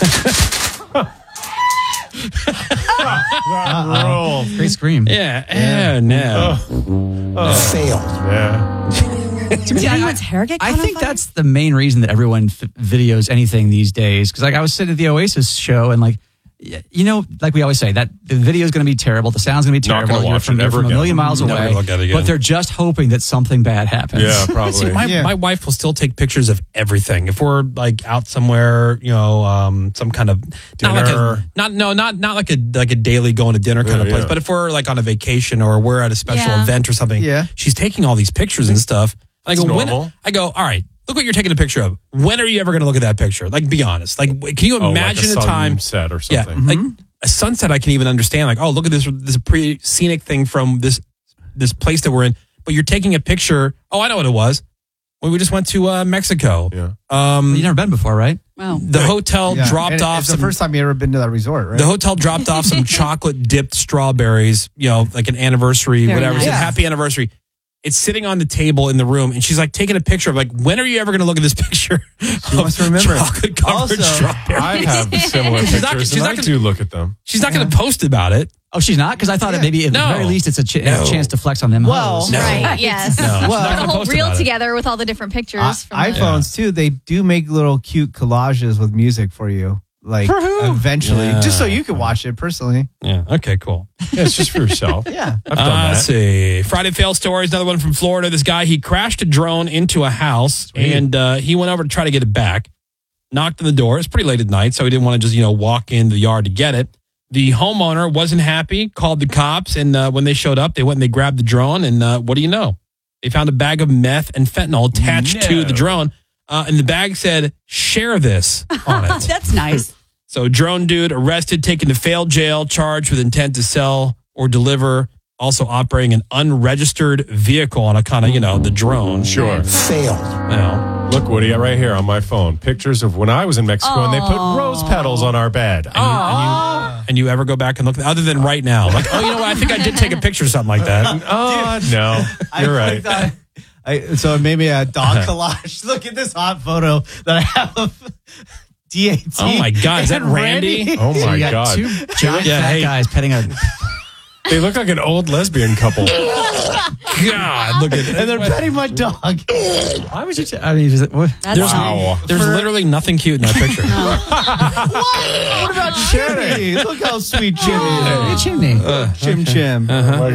Great scream. Yeah. No. Failed. Yeah. Did anyone's hair get caught I on think fire? that's the main reason that everyone videos anything these days. Because I was sitting at the Oasis show and like we always say that the video is going to be terrible, the sound's going to be Not terrible. gonna watch it You're ever from a again. million miles Never away, look at it again. but they're just hoping that something bad happens. Yeah, probably. See, my wife will still take pictures of everything. If we're like out somewhere, some kind of Dinner. not like a daily going to dinner kind of place, but if we're like on a vacation or we're at a special event or something, she's taking all these pictures and stuff. I go, normal. all right, look what you're taking a picture of. When are you ever going to look at that picture? Like, be honest. Like, can you imagine like a time sunset or something? Yeah, like a sunset, I can even understand. Like, oh, look at this pretty scenic thing from this place that we're in. But you're taking a picture. Oh, I know what it was. When we just went to Mexico. Yeah. You've never been before, right? Wow. The hotel dropped off. It's the first time you ever been to that resort, right? The hotel dropped off some chocolate dipped strawberries. Like an anniversary, Very whatever. nice. It said, happy anniversary. It's sitting on the table in the room, and she's like taking a picture of like, when are you ever going to look at this picture? She wants to remember. Chocolate covered strawberries. I have similar She's not- pictures, she's and not I gonna- do look at them. She's not going to post about it. Oh, she's not? Because I thought it maybe at the very least it's a chance to flex on them. Well, hoes. No. Right, yes. No, she's not Well, The gonna whole post reel about it. together with all the different pictures. from iPhones too. They do make little cute collages with music for you, like eventually, Yeah. just so you can watch it personally. Yeah. Okay. Cool. Yeah, it's just for yourself. Yeah. I've done that. Let's see. Friday fail stories. Another one from Florida. This guy, he crashed a drone into a house and he went over to try to get it back. Knocked on the door. It's pretty late at night, so he didn't want to just, walk in the yard to get it. The homeowner wasn't happy, called the cops, and when they showed up, they went and they grabbed the drone, and what do you know? They found a bag of meth and fentanyl attached to the drone, and the bag said, "Share this" on it. That's nice. So drone dude arrested, taken to failed jail, charged with intent to sell or deliver, also operating an unregistered vehicle on account of, the drone. Sure. Failed. Look, Woody, right here on my phone. Pictures of when I was in Mexico and they put rose petals on our bed. And you ever go back and look, other than right now? Like, oh, you know what? I think I did take a picture or something like that. No. You're right. So maybe a dog collage. Look at this hot photo that I have of DAT. Oh, my God. Is that and Randy? Oh, my You got God. two giant fat guys petting a... They look like an old lesbian couple. God, look at And they're petting my dog. Why would you... There's literally nothing cute in that picture. What about Chimney? Look how sweet Chimney is. Chimney. Chim Chim.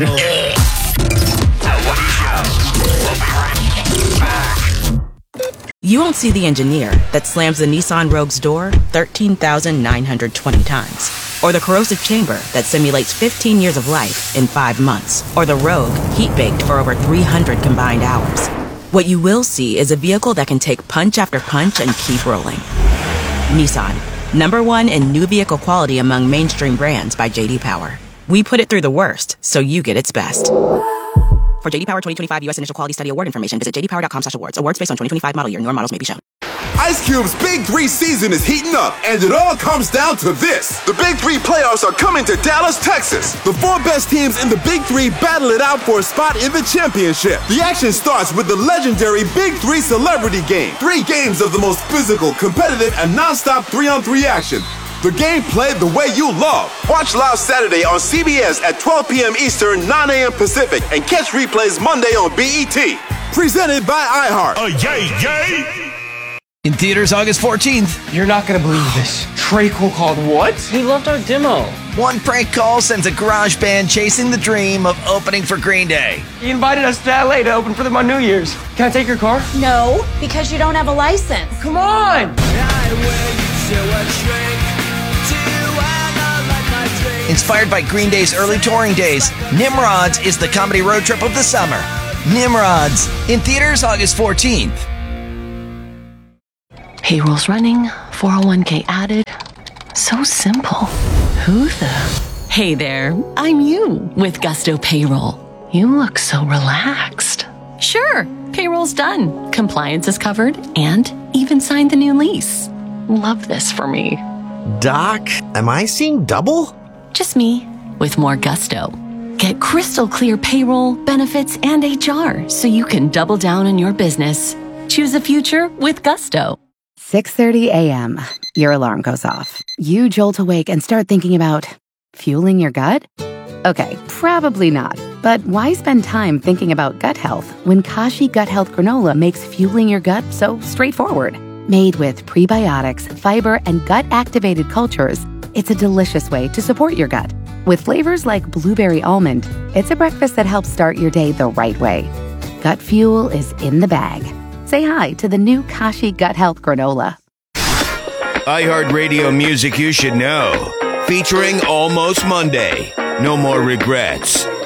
You won't see the engineer that slams the Nissan Rogue's door 13,920 times. Or the corrosive chamber that simulates 15 years of life in 5 months. Or the Rogue heat-baked for over 300 combined hours. What you will see is a vehicle that can take punch after punch and keep rolling. Nissan, #1 in new vehicle quality among mainstream brands by J.D. Power. We put it through the worst, so you get its best. For J.D. Power 2025 U.S. Initial Quality Study Award information, visit jdpower.com/awards. Awards based on 2025 model year. Newer models may be shown. Ice Cube's Big 3 season is heating up, and it all comes down to this. The Big 3 playoffs are coming to Dallas, Texas. The 4 best teams in the Big 3 battle it out for a spot in the championship. The action starts with the legendary Big 3 Celebrity Game. 3 games of the most physical, competitive, and non-stop 3-on-3 action. The game played the way you love. Watch live Saturday on CBS at 12 p.m. Eastern, 9 a.m. Pacific, and catch replays Monday on BET. Presented by iHeart. In theaters August 14th. You're not going to believe this. Treacle called what? He loved our demo. One prank call sends a garage band chasing the dream of opening for Green Day. He invited us to LA to open for them on New Year's. Can I take your car? No, because you don't have a license. Come on! Inspired by Green Day's early touring days, Nimrods is the comedy road trip of the summer. Nimrods, in theaters August 14th. Payroll's running, 401k added. So simple. Who the? Hey there, I'm you with Gusto Payroll. You look so relaxed. Sure, payroll's done. Compliance is covered and even signed the new lease. Love this for me. Doc, am I seeing double? Just me with more gusto. Get crystal clear payroll, benefits, and HR so you can double down on your business. Choose a future with Gusto. 6:30 a.m. Your alarm goes off. You jolt awake and start thinking about fueling your gut? Okay, probably not. But why spend time thinking about gut health when Kashi Gut Health Granola makes fueling your gut so straightforward? Made with prebiotics, fiber, and gut-activated cultures, it's a delicious way to support your gut. With flavors like blueberry almond, it's a breakfast that helps start your day the right way. Gut fuel is in the bag. Say hi to the new Kashi Gut Health Granola. iHeartRadio music you should know. Featuring Almost Monday. No more regrets.